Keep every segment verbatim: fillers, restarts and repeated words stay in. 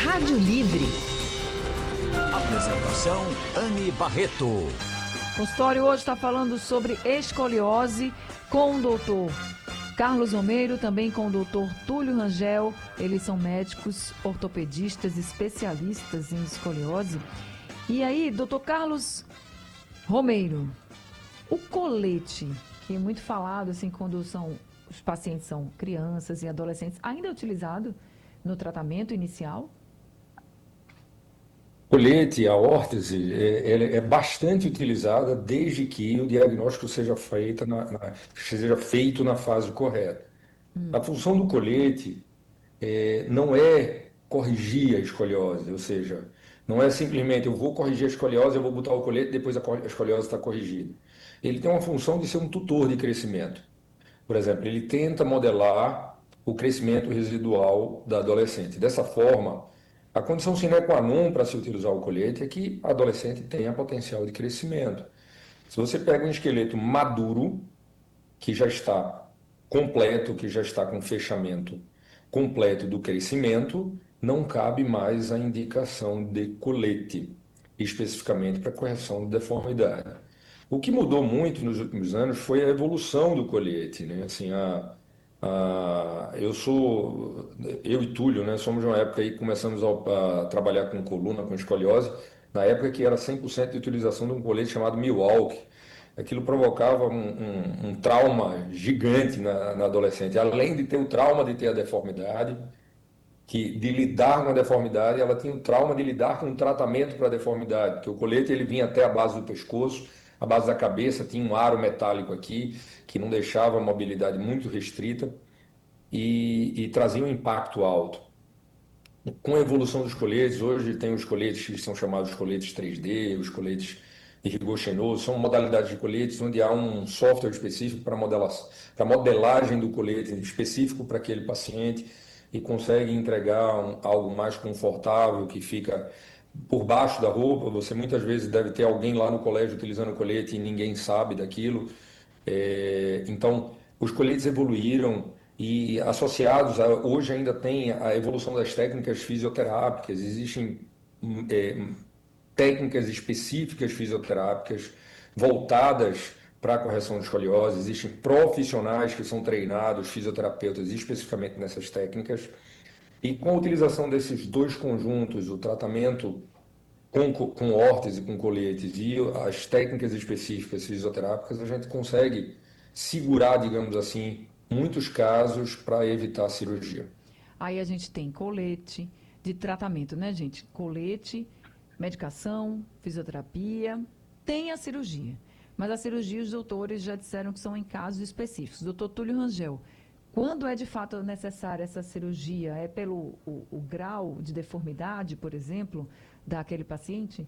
Rádio Livre. Apresentação, Anne Barreto. O consultório hoje está falando sobre escoliose com o doutor Carlos Romeiro, também com o doutor Túlio Rangel. Eles são médicos, ortopedistas, especialistas em escoliose. E aí, doutor Carlos Romeiro, o colete, que é muito falado assim quando são, os pacientes são crianças e adolescentes, ainda é utilizado no tratamento inicial? Colete, a órtese, é, ela é bastante utilizada desde que o diagnóstico seja feito na, na- seja feito na fase correta. A função do colete é, não é corrigir a escoliose, ou seja, não é simplesmente eu vou corrigir a escoliose, eu vou botar o colete, depois a co- a escoliose está corrigida. Ele tem uma função de ser um tutor de crescimento. Por exemplo, ele tenta modelar o crescimento residual da adolescente. Dessa forma, a condição sine qua non para se utilizar o colete é que a adolescente tenha potencial de crescimento. Se você pega um esqueleto maduro, que já está completo, que já está com fechamento completo do crescimento, não cabe mais a indicação de colete, especificamente para correção de deformidade. O que mudou muito nos últimos anos foi a evolução do colete, né? Assim, a, a, eu sou, eu e Túlio, né, somos de uma época aí que começamos a, a trabalhar com coluna, com escoliose, na época que era cem por cento de utilização de um colete chamado Milwaukee. Aquilo provocava um, um, um trauma gigante na, na adolescente. Além de ter o trauma de ter a deformidade, que de lidar com a deformidade, ela tinha o trauma de lidar com o tratamento para a deformidade, porque o colete ele vinha até a base do pescoço, a base da cabeça, tinha um aro metálico aqui, que não deixava a mobilidade muito restrita e, e trazia um impacto alto. Com a evolução dos coletes, hoje tem os coletes que são chamados coletes três D, os coletes de rigor chenoso, são modalidades de coletes onde há um software específico para para modelagem do colete específico para aquele paciente e consegue entregar um, algo mais confortável que fica por baixo da roupa. Você muitas vezes deve ter alguém lá no colégio utilizando o colete e ninguém sabe daquilo. É, então, os coletes evoluíram e associados a, hoje ainda tem a evolução das técnicas fisioterápicas, existem hum, é, técnicas específicas fisioterápicas voltadas para a correção de escoliose, existem profissionais que são treinados, fisioterapeutas, especificamente nessas técnicas, e com a utilização desses dois conjuntos, o tratamento com, com órtese, com coletes e as técnicas específicas fisioterápicas, a gente consegue segurar, digamos assim, muitos casos para evitar a cirurgia. Aí a gente tem colete de tratamento, né, gente? Colete, medicação, fisioterapia, tem a cirurgia. Mas a cirurgia, os doutores já disseram que são em casos específicos. Doutor Túlio Rangel, quando é de fato necessária essa cirurgia? É pelo o, o grau de deformidade, por exemplo, daquele paciente?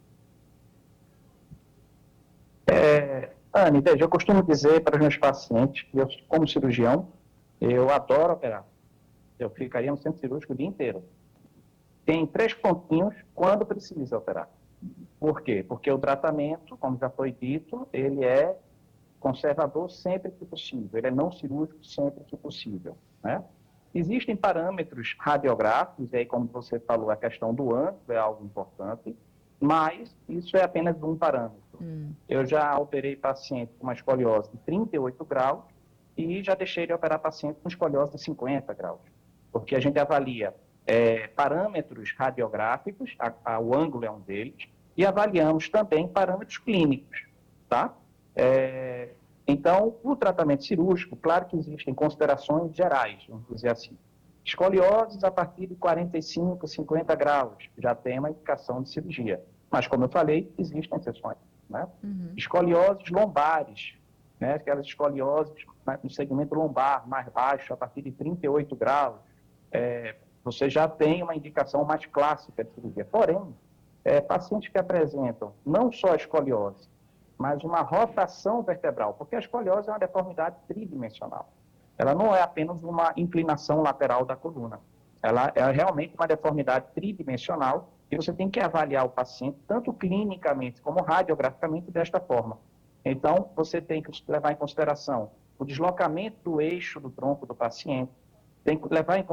É, Anne, veja, eu costumo dizer para os meus pacientes que eu, como cirurgião, eu adoro operar. Eu ficaria no centro cirúrgico o dia inteiro. Tem três pontinhos quando precisa operar. Por quê? Porque o tratamento, como já foi dito, ele é conservador sempre que possível. Ele é não cirúrgico sempre que possível, né? Existem parâmetros radiográficos, e aí, como você falou, a questão do ângulo é algo importante, mas isso é apenas um parâmetro. Hum. Eu já operei paciente com uma escoliose de trinta e oito graus e já deixei de operar paciente com escoliose de cinquenta graus, porque a gente avalia é, parâmetros radiográficos, a, a, o ângulo é um deles, e avaliamos também parâmetros clínicos, tá? É, então, o tratamento cirúrgico, claro que existem considerações gerais, vamos dizer assim. Escolioses a partir de quarenta e cinco, cinquenta graus, já tem uma indicação de cirurgia. Mas, como eu falei, existem exceções, né? Uhum. Escolioses lombares, né? Aquelas escolioses no segmento lombar mais baixo, a partir de trinta e oito graus, é, você já tem uma indicação mais clássica de cirurgia. Porém, é, pacientes que apresentam não só escoliose, mas uma rotação vertebral, porque a escoliose é uma deformidade tridimensional. Ela não é apenas uma inclinação lateral da coluna. Ela é realmente uma deformidade tridimensional e você tem que avaliar o paciente, tanto clinicamente como radiograficamente, desta forma. Então, você tem que levar em consideração o deslocamento do eixo do tronco do paciente, tem que levar em